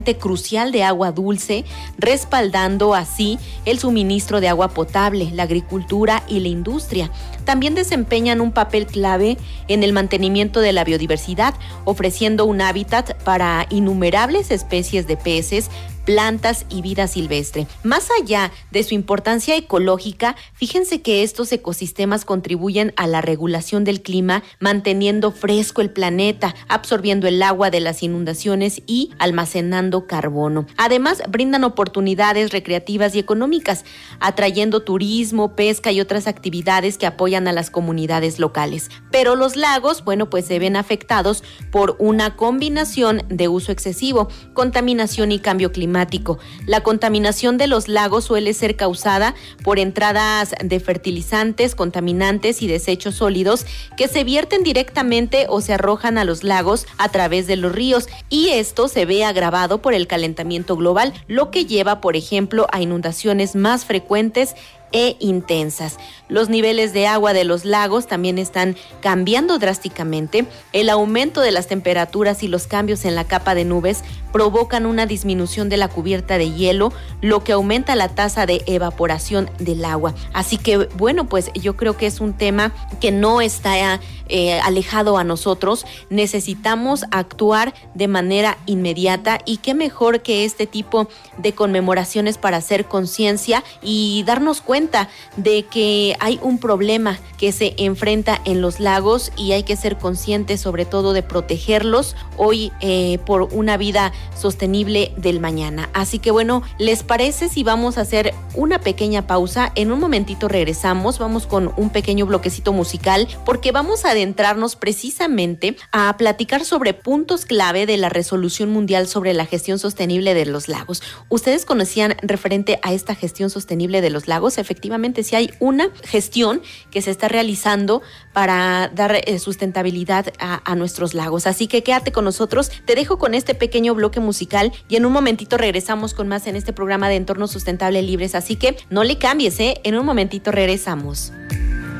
crucial de agua dulce, respaldando así el suministro de agua potable, la agricultura y la industria. También desempeñan un papel clave en el mantenimiento de la biodiversidad, ofreciendo un hábitat para innumerables especies de peces, plantas y vida silvestre. Más allá de su importancia ecológica, fíjense que estos ecosistemas contribuyen a la regulación del clima, manteniendo fresco el planeta, absorbiendo el agua de las inundaciones y almacenando carbono. Además, brindan oportunidades recreativas y económicas, atrayendo turismo, pesca y otras actividades que apoyan a las comunidades locales. Pero los lagos, pues se ven afectados por una combinación de uso excesivo, contaminación y cambio climático. La contaminación de los lagos suele ser causada por entradas de fertilizantes, contaminantes y desechos sólidos que se vierten directamente o se arrojan a los lagos a través de los ríos, y esto se ve agravado por el calentamiento global, lo que lleva, por ejemplo, a inundaciones más frecuentes e intensas. Los niveles de agua de los lagos también están cambiando drásticamente. El aumento de las temperaturas y los cambios en la capa de nubes provocan una disminución de la cubierta de hielo, lo que aumenta la tasa de evaporación del agua. Así que, pues yo creo que es un tema que no está alejado a nosotros. Necesitamos actuar de manera inmediata, y qué mejor que este tipo de conmemoraciones para hacer conciencia y darnos cuenta de que hay un problema que se enfrenta en los lagos, y hay que ser conscientes sobre todo de protegerlos hoy por una vida sostenible del mañana. Así que ¿les parece si vamos a hacer una pequeña pausa? En un momentito regresamos, vamos con un pequeño bloquecito musical, porque vamos a adentrarnos precisamente a platicar sobre puntos clave de la Resolución Mundial sobre la Gestión Sostenible de los Lagos. ¿Ustedes conocían referente a esta gestión sostenible de los lagos? Efectivamente, sí hay una gestión que se está realizando para dar sustentabilidad a nuestros lagos. Así que quédate con nosotros, te dejo con este pequeño bloque musical y en un momentito regresamos con más en este programa de Entorno Sustentable Libres. Así que no le cambies, en un momentito regresamos.